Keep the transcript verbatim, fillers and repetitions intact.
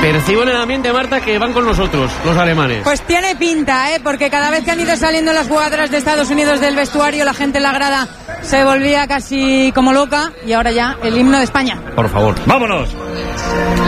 Percibo en el ambiente, Marta, que van con nosotros, los alemanes. Pues tiene pinta, ¿eh? Porque cada vez que han ido saliendo las jugadoras de Estados Unidos del vestuario, la gente en la grada se volvía casi como loca, y ahora ya el himno de España. Por favor. ¡Vámonos!